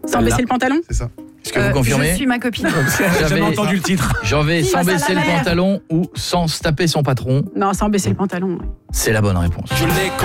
Sans baisser le pantalon. C'est ça. Est-ce que vous confirmez? Je suis ma copine. J'ai jamais entendu le titre. J'en vais sans Face à la baisser le mer. pantalon ou sans se taper son patron. Non, sans baisser le pantalon. Ouais. C'est la bonne réponse. Je l'ai